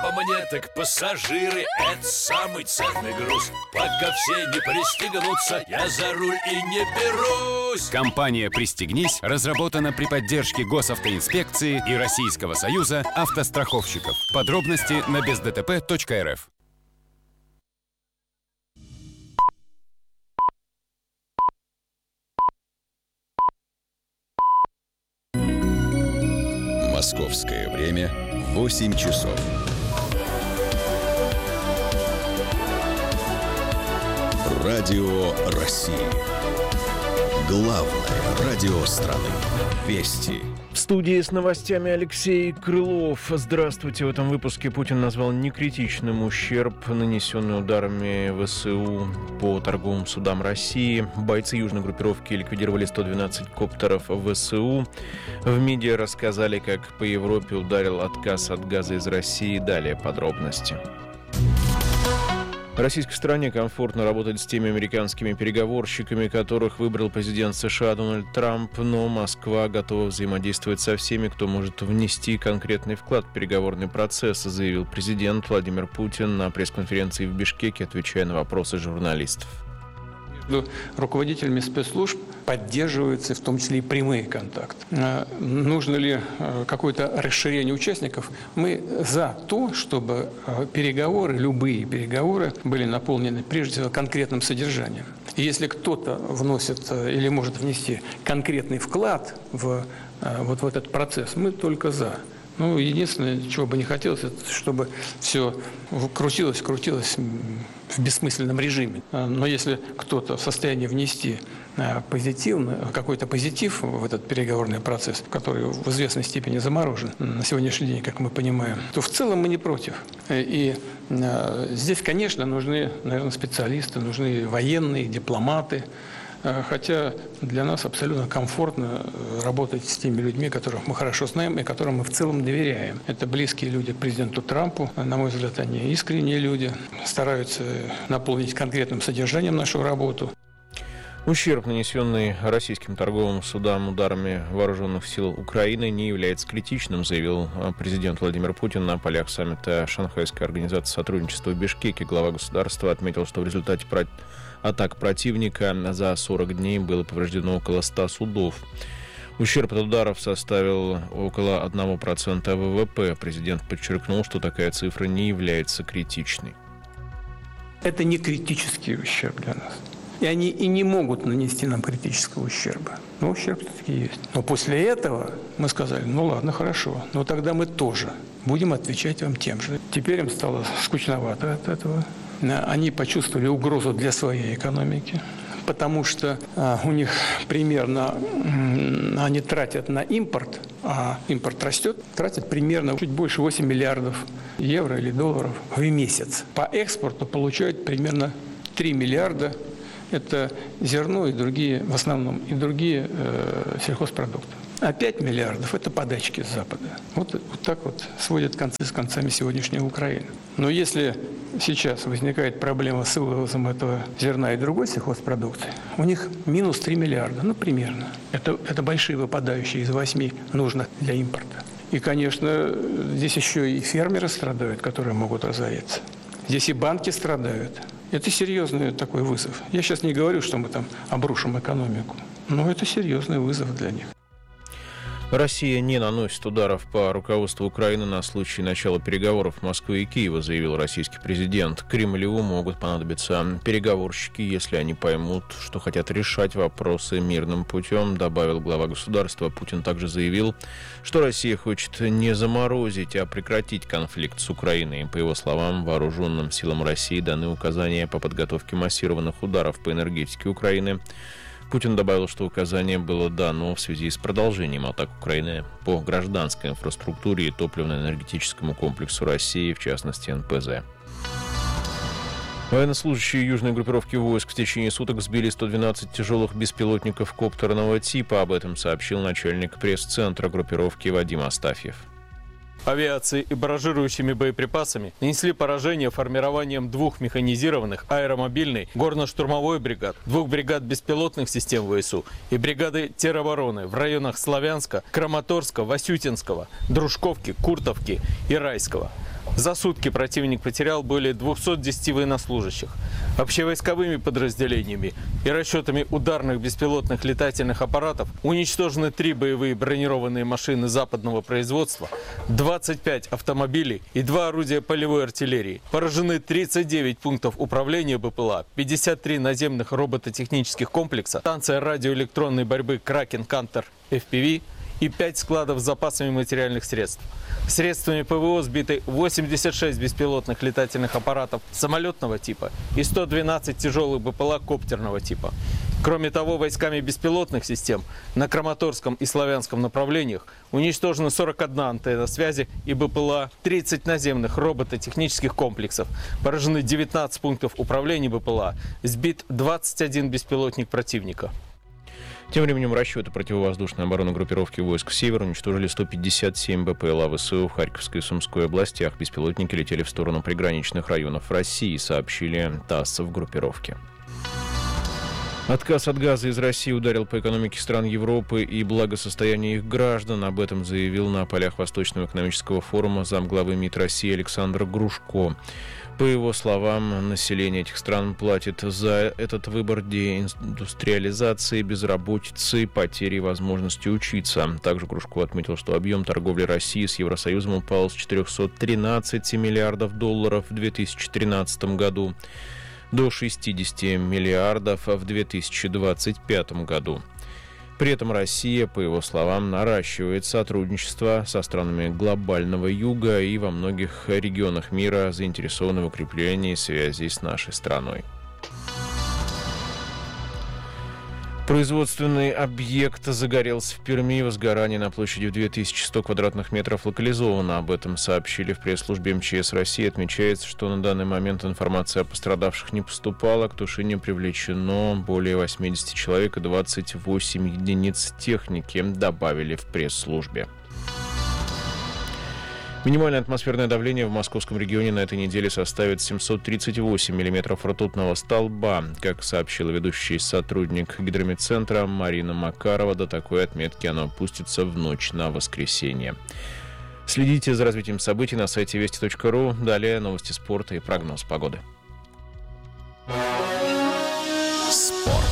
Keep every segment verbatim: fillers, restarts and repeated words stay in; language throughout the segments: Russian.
по мне, так пассажиры — это самый ценный груз. Пока все не пристегнутся, я за руль и не берусь. Компания «Пристегнись» разработана при поддержке госавтоинспекции и Российского союза автостраховщиков. Подробности на без дэ тэ пэ точка эр эф. Московское время восемь часов. Радио России. Главное радио страны. Вести. В студии с новостями Алексей Крылов. Здравствуйте. В этом выпуске Путин назвал некритичным ущерб, нанесенный ударами вэ эс у по торговым судам России. Бойцы южной группировки ликвидировали сто двенадцать коптеров вэ эс у. В МИДе рассказали, как по Европе ударил отказ от газа из России. Далее подробности. Российской стороне комфортно работать с теми американскими переговорщиками, которых выбрал президент США Дональд Трамп, но Москва готова взаимодействовать со всеми, кто может внести конкретный вклад в переговорный процесс, заявил президент Владимир Путин на пресс-конференции в Бишкеке, отвечая на вопросы журналистов. Между руководителями спецслужб поддерживаются в том числе и прямые контакты. Нужно ли какое-то расширение участников? Мы за то, чтобы переговоры, любые переговоры, были наполнены прежде всего конкретным содержанием. И если кто-то вносит или может внести конкретный вклад в, вот в этот процесс, мы только за. Ну, единственное, чего бы не хотелось, это чтобы все крутилось, крутилось в бессмысленном режиме. Но если кто-то в состоянии внести позитивно, какой-то позитив в этот переговорный процесс, который в известной степени заморожен на сегодняшний день, как мы понимаем, то в целом мы не против. И здесь, конечно, нужны, наверное, специалисты, нужны военные, дипломаты. Хотя для нас абсолютно комфортно работать с теми людьми, которых мы хорошо знаем и которым мы в целом доверяем. Это близкие люди к президенту Трампу. На мой взгляд, они искренние люди, стараются наполнить конкретным содержанием нашу работу. Ущерб, нанесенный российским торговым судам ударами вооруженных сил Украины, не является критичным, заявил президент Владимир Путин на полях саммита Шанхайской организации сотрудничества в Бишкеке. Глава государства отметил, что в результате атак противника за сорок дней было повреждено около ста судов. Ущерб от ударов составил около одного процента вэ вэ пэ. Президент подчеркнул, что такая цифра не является критичной. Это не критический ущерб для нас. И они и не могут нанести нам критического ущерба. Но ущерб все-таки есть. Но после этого мы сказали, ну ладно, хорошо, но тогда мы тоже будем отвечать вам тем же. Теперь им стало скучновато от этого. Они почувствовали угрозу для своей экономики, потому что а, у них примерно, они тратят на импорт, а импорт растет, тратят примерно чуть больше восемь миллиардов евро или долларов в месяц. По экспорту получают примерно три миллиарда. Это зерно и другие, в основном, и другие э, сельхозпродукты. А пять миллиардов – это подачки с Запада. Вот, вот так вот сводят концы с концами сегодняшней Украины. Но если сейчас возникает проблема с вывозом этого зерна и другой сельхозпродукции, у них минус три миллиарда, ну, примерно. Это, это большие выпадающие из восьми нужно для импорта. И, конечно, здесь еще и фермеры страдают, которые могут разориться. Здесь и банки страдают. Это серьезный такой вызов. Я сейчас не говорю, что мы там обрушим экономику, но это серьезный вызов для них. Россия не наносит ударов по руководству Украины на случай начала переговоров Москвы и Киева, заявил российский президент. Кремлю могут понадобиться переговорщики, если они поймут, что хотят решать вопросы мирным путем, добавил глава государства. Путин также заявил, что Россия хочет не заморозить, а прекратить конфликт с Украиной. По его словам, вооруженным силам России даны указания по подготовке массированных ударов по энергетике Украины. Путин добавил, что указание было дано в связи с продолжением атак Украины по гражданской инфраструктуре и топливно-энергетическому комплексу России, в частности эн пэ зэ. Военнослужащие южной группировки войск в течение суток сбили сто двенадцать тяжелых беспилотников коптерного типа. Об этом сообщил начальник пресс-центра группировки Вадим Астафьев. Авиацией и барражирующими боеприпасами нанесли поражение формированием двух механизированных аэромобильной горно-штурмовой бригад, двух бригад беспилотных систем вэ эс у и бригады теробороны в районах Славянска, Краматорска, Васютинского, Дружковки, Куртовки и Райского. За сутки противник потерял более двухсот десяти военнослужащих. Общевойсковыми подразделениями и расчетами ударных беспилотных летательных аппаратов уничтожены три боевые бронированные машины западного производства, двадцать пять автомобилей и два орудия полевой артиллерии. Поражены тридцать девять пунктов управления БПЛА, пятьдесят три наземных робототехнических комплекса, станция радиоэлектронной борьбы «Кракен Кантер» эф пи ви и пять складов с запасами материальных средств. Средствами ПВО сбиты восемьдесят шесть беспилотных летательных аппаратов самолетного типа и сто двенадцать тяжелых БПЛА коптерного типа. Кроме того, войсками беспилотных систем на Краматорском и Славянском направлениях уничтожено сорок одна антенна связи и БПЛА, тридцать наземных робототехнических комплексов, поражены девятнадцать пунктов управления БПЛА, сбит двадцать один беспилотник противника. Тем временем расчеты противовоздушной обороны группировки войск «Север» уничтожили сто пятьдесят семь БПЛА ВСУ в Харьковской и Сумской областях. Беспилотники летели в сторону приграничных районов России, сообщили ТАСС в группировке. Отказ от газа из России ударил по экономике стран Европы и благосостоянию их граждан. Об этом заявил на полях Восточного экономического форума замглавы МИД России Александр Грушко. По его словам, население этих стран платит за этот выбор деиндустриализации, безработицы, потери возможности учиться. Также Грушко отметил, что объем торговли России с Евросоюзом упал с четырехсот тринадцати миллиардов долларов в две тысячи тринадцатом году до шестидесяти миллиардов в две тысячи двадцать пятом году. При этом Россия, по его словам, наращивает сотрудничество со странами глобального юга и во многих регионах мира заинтересованы в укреплении связей с нашей страной. Производственный объект загорелся в Перми. Возгорание на площади в две тысячи сто квадратных метров локализовано. Об этом сообщили в пресс-службе эм че эс России. Отмечается, что на данный момент информация о пострадавших не поступала. К тушению привлечено более восьмидесяти человек и двадцать восемь единиц техники, добавили в пресс-службе. Минимальное атмосферное давление в московском регионе на этой неделе составит семьсот тридцать восемь миллиметров ртутного столба. Как сообщила ведущий сотрудник гидрометцентра Марина Макарова, до такой отметки оно опустится в ночь на воскресенье. Следите за развитием событий на сайте вести точка ру. Далее новости спорта и прогноз погоды. Спорт.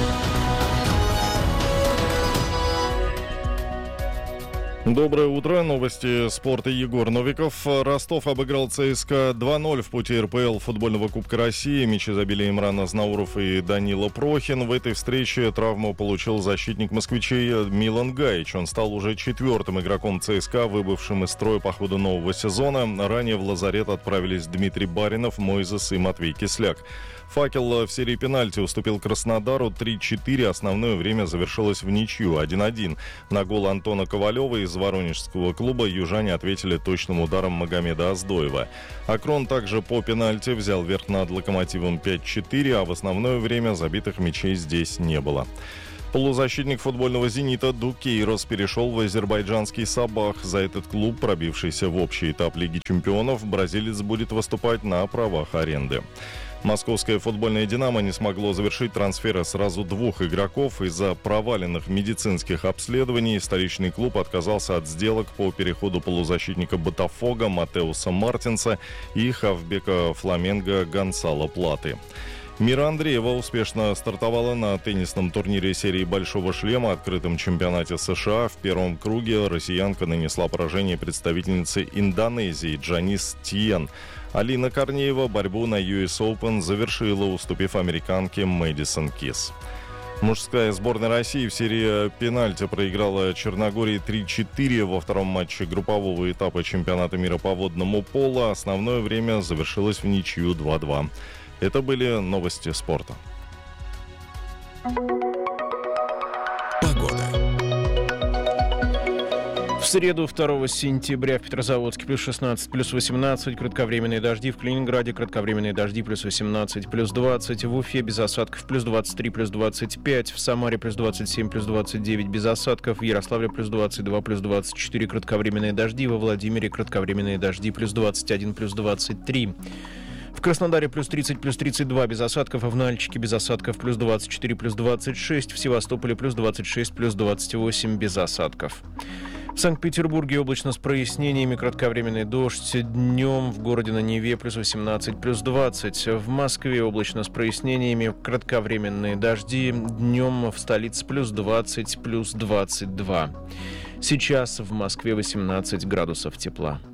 Доброе утро. Новости спорта. Егор Новиков. Ростов обыграл ЦСКА два ноль в пути эр пэ эл футбольного Кубка России. Мячи забили Имран Азнауров и Данила Прохин. В этой встрече травму получил защитник москвичей Милан Гаич. Он стал уже четвертым игроком ЦСКА, выбывшим из строя по ходу нового сезона. Ранее в лазарет отправились Дмитрий Баринов, Мойзес и Матвей Кисляк. «Факел» в серии пенальти уступил Краснодару три-четыре. Основное время завершилось в ничью один-один. На гол Антона Ковалева из воронежского клуба южане ответили точным ударом Магомеда Оздоева. Акрон также по пенальти взял верх над «Локомотивом» пять-четыре, а в основное время забитых мячей здесь не было. Полузащитник футбольного «Зенита» Дукейрос перешел в азербайджанский «Сабах». За этот клуб, пробившийся в общий этап Лиги чемпионов, бразилец будет выступать на правах аренды. Московское футбольное «Динамо» не смогло завершить трансферы сразу двух игроков. Из-за проваленных медицинских обследований столичный клуб отказался от сделок по переходу полузащитника «Ботафого» Матеуса Мартинса и хавбека «Фламенго» Гонсало Платы. Мира Андреева успешно стартовала на теннисном турнире серии «Большого шлема» открытом чемпионате США. В первом круге россиянка нанесла поражение представительнице Индонезии Джанис Тиен. Алина Корнеева борьбу на ю эс Open завершила, уступив американке Мэдисон Кис. Мужская сборная России в серии пенальти проиграла Черногории три-четыре во втором матче группового этапа чемпионата мира по водному полу. Основное время завершилось в ничью два-два. Это были новости спорта. Погода. В среду, второго сентября, в Петрозаводске плюс шестнадцать, плюс восемнадцать, кратковременные дожди. В Калининграде кратковременные дожди плюс восемнадцать, плюс двадцать. В Уфе без осадков плюс двадцать три, плюс двадцать пять. В Самаре плюс двадцать семь, плюс двадцать девять без осадков. В Ярославле плюс двадцать два, плюс двадцать четыре, кратковременные дожди. Во Владимире кратковременные дожди плюс двадцать один, плюс двадцать три. В Краснодаре плюс тридцать, плюс тридцать два без осадков, а в Нальчике без осадков плюс двадцать четыре, плюс двадцать шесть, в Севастополе плюс двадцать шесть, плюс двадцать восемь без осадков. В Санкт-Петербурге облачно с прояснениями, кратковременный дождь. Днем в городе на Неве плюс восемнадцать, плюс двадцать. В Москве облачно с прояснениями, кратковременные дожди. Днем в столице плюс двадцать, плюс двадцать два. Сейчас в Москве восемнадцать градусов тепла.